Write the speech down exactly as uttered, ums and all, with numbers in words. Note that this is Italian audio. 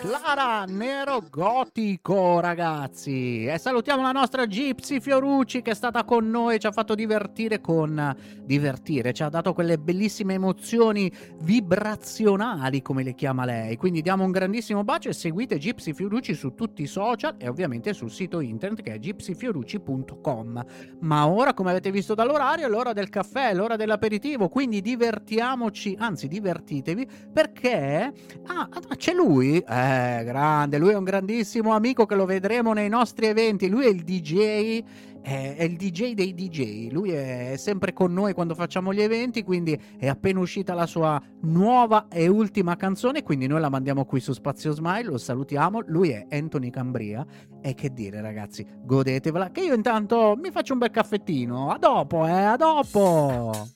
Clara Nero Gotico, ragazzi. E salutiamo la nostra Gypsy Fiorucci che è stata con noi, ci ha fatto divertire con divertire, ci ha dato quelle bellissime emozioni vibrazionali, come le chiama lei. Quindi diamo un grandissimo bacio e seguite Gypsy Fiorucci su tutti i social e ovviamente sul sito internet che è gypsy fiorucci punto com. Ma ora, come avete visto dall'orario, è l'ora del caffè, è l'ora dell'aperitivo, quindi divertiamoci, anzi divertitevi, perché ah, c'è lui, eh, grande, lui è un grandissimo amico che lo vedremo nei nostri eventi, lui è il D J, è, è il D J dei D J, lui è sempre con noi quando facciamo gli eventi, quindi è appena uscita la sua nuova e ultima canzone, quindi noi la mandiamo qui su Spazio Smile, lo salutiamo, lui è Anthony Cambria e che dire ragazzi, godetevela, che io intanto mi faccio un bel caffettino, a dopo, eh, a dopo!